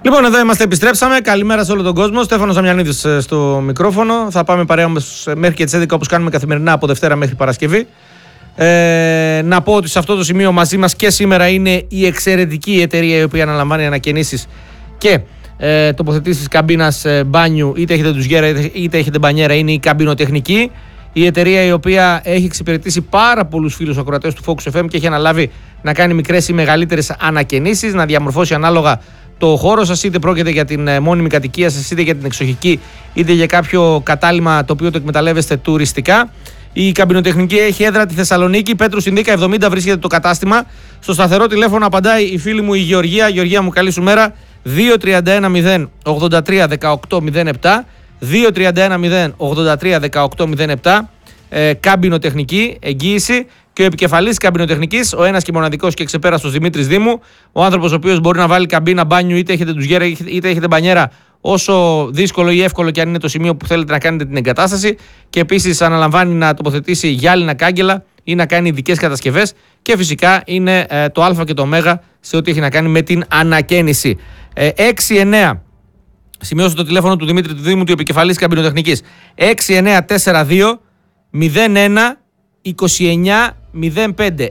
Λοιπόν, εδώ είμαστε, επιστρέψαμε. Καλημέρα σε όλο τον κόσμο. Στέφανος Ζαμιανίδης στο μικρόφωνο. Θα πάμε παρέα μέχρι και τις 11 όπως κάνουμε καθημερινά από Δευτέρα μέχρι Παρασκευή. Να πω ότι σε αυτό το σημείο μαζί μας και σήμερα είναι η εξαιρετική εταιρεία η οποία αναλαμβάνει ανακαινήσεις και τοποθετήσεις καμπίνας μπάνιου, είτε έχετε ντουζιέρα είτε έχετε μπανιέρα, είναι η Καμπινοτεχνική. Η εταιρεία η οποία έχει εξυπηρετήσει πάρα πολλούς φίλους ακροατές του Focus FM και έχει αναλάβει να κάνει μικρές ή μεγαλύτερες ανακαινήσεις, να διαμορφώσει ανάλογα το χώρο σας, είτε πρόκειται για την μόνιμη κατοικία σας, είτε για την εξοχική, είτε για κάποιο κατάλημα το οποίο το εκμεταλλεύεστε τουριστικά. Η Καμπινοτεχνική έχει έδρα τη Θεσσαλονίκη, Πέτρου Συνδίκα 70 βρίσκεται το κατάστημα. Στο σταθερό τηλέφωνο απαντάει η φίλη μου η Γεωργία. Γεωργία μου, καλή σου μέρα. 231 083 1807. 231 083 1807. Καμπινοτεχνική, εγγύηση. Και ο επικεφαλής Καμπινοτεχνικής, ο ένας και μοναδικός και ξεπέραστος Δημήτρης Δήμου, ο άνθρωπος ο οποίος μπορεί να βάλει καμπίνα μπάνιου, είτε έχετε ντουζιέρα είτε έχετε μπανιέρα, όσο δύσκολο ή εύκολο και αν είναι το σημείο που θέλετε να κάνετε την εγκατάσταση. Και επίσης αναλαμβάνει να τοποθετήσει γυάλινα κάγκελα ή να κάνει ειδικές κατασκευές. Και φυσικά είναι το Α και το Ω σε ό,τι έχει να κάνει με την ανακαίνιση. 6-9. Σημειώστε το τηλέφωνο του Δημήτρη του Δήμου, του επικεφαλής Καμπινοτεχνικής. 6942 01 29 05.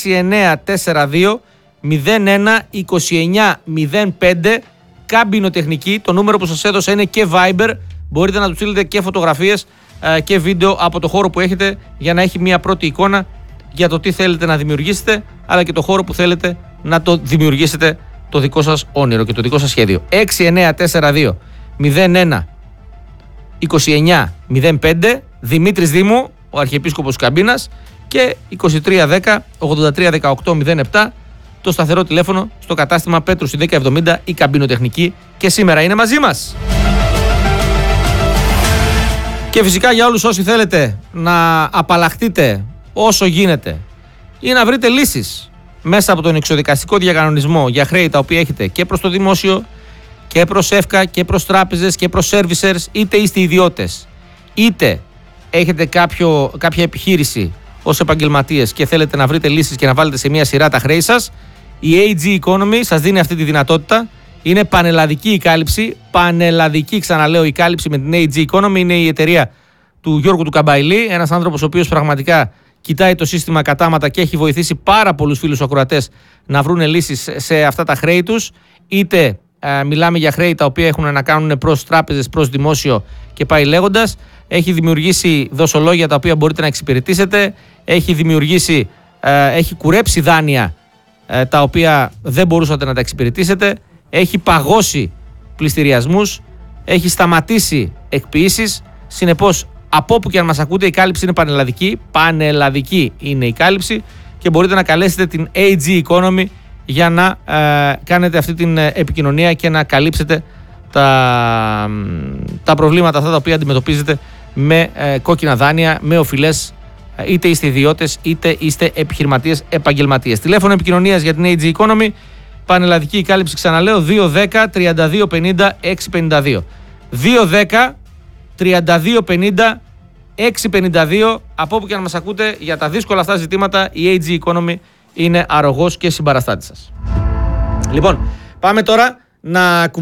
6942 01 29 05. Καμπινοτεχνική. Το νούμερο που σας έδωσα είναι και Viber. Μπορείτε να του στείλετε και φωτογραφίες και βίντεο από το χώρο που έχετε για να έχει μια πρώτη εικόνα για το τι θέλετε να δημιουργήσετε, αλλά και το χώρο που θέλετε να το δημιουργήσετε, το δικό σας όνειρο και το δικό σας σχέδιο. 6942 01 29 05. Δημήτρης Δήμου, ο Αρχιεπίσκοπος Καμπίνας, και 2310 83 18 07, το σταθερό τηλέφωνο στο κατάστημα Πέτρου Συνδίκα 70, η Καμπινοτεχνική, και σήμερα είναι μαζί μας. Και φυσικά για όλους όσοι θέλετε να απαλλαχτείτε όσο γίνεται ή να βρείτε λύσεις μέσα από τον εξοδικαστικό διακανονισμό για χρέη τα οποία έχετε και προς το δημόσιο και προς ΕΦΚΑ και προς τράπεζες και προς servicers, είτε είστε ιδιώτες είτε έχετε κάποια επιχείρηση ως επαγγελματίες και θέλετε να βρείτε λύσεις και να βάλετε σε μια σειρά τα χρέη σας, η AG Economy σας δίνει αυτή τη δυνατότητα. Είναι πανελλαδική η κάλυψη, πανελλαδική, ξαναλέω, η κάλυψη με την AG Economy. Είναι η εταιρεία του Γιώργου του Καμπαϊλή, ένας άνθρωπος ο οποίος πραγματικά κοιτάει το σύστημα κατάματα και έχει βοηθήσει πάρα πολλούς φίλους ακροατές να βρουν λύσεις σε αυτά τα χρέη τους. Είτε μιλάμε για χρέη τα οποία έχουν να κάνουν προς τράπεζες, προς δημόσιο και πάει λέγοντας. Έχει δημιουργήσει δοσολόγια τα οποία μπορείτε να εξυπηρετήσετε. Έχει κουρέψει δάνεια τα οποία δεν μπορούσατε να τα εξυπηρετήσετε. Έχει παγώσει πληστηριασμούς. Έχει σταματήσει εκποίησεις. Συνεπώς, από όπου και αν μας ακούτε, η κάλυψη είναι πανελλαδική. Πανελλαδική είναι η κάλυψη και μπορείτε να καλέσετε την AG Economy για να κάνετε αυτή την επικοινωνία και να καλύψετε τα προβλήματα αυτά τα οποία αντιμετωπίζετε με κόκκινα δάνεια, με οφειλές, είτε είστε ιδιώτες είτε είστε επιχειρηματίες, επαγγελματίες. Τηλέφωνο επικοινωνίας για την AG Economy, πανελλαδική κάλυψη, ξαναλέω, 210 32 50 652. 210 32 50 652. Από όπου και αν μας ακούτε, για τα δύσκολα αυτά ζητήματα η AG Economy είναι αρρωγός και συμπαραστάτης σας. Λοιπόν, πάμε τώρα να